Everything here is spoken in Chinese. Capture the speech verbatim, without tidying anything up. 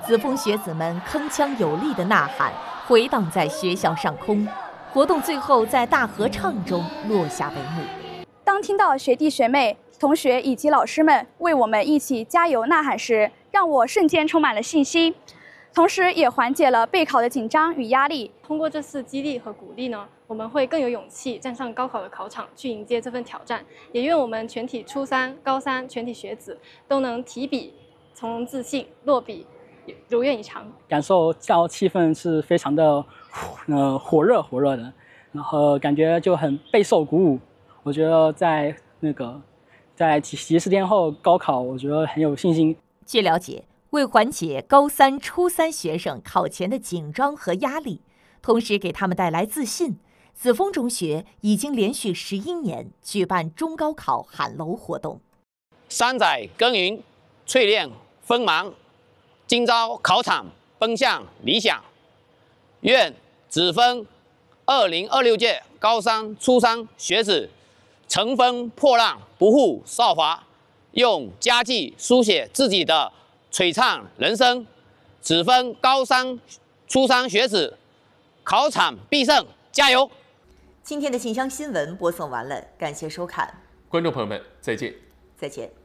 子枫学子们铿锵有力的呐喊回荡在学校上空，活动最后在大合唱中落下帷幕。 当听到学弟学妹、同学以及老师们为我们一起加油呐喊时，让我瞬间充满了信心，同时也缓解了备考的紧张与压力。 通过这次激励和鼓励呢，我们会更有勇气站上高考的考场去迎接这份挑战。也愿我们全体初三、高三全体学子都能提笔从容自信，落笔如愿以偿。 感受到气氛是非常的呃火热火热的，然后感觉就很备受鼓舞。我觉得在那个在几几十天后高考，我觉得很有信心。 据了解，为缓解高三、初三学生考前的紧张和压力，同时给他们带来自信，子枫中学已经连续十一年举办中高考喊楼活动。 三载耕耘，淬炼锋芒，今朝考场奔向理想。愿子枫二零二六届高三、初三学子乘风破浪，不负韶华，用佳绩书写自己的璀璨人生。子枫高三、初三学子考场必胜，加油！ 今天的信箱新闻播送完了，感谢收看， 观众朋友们，再见， 再见。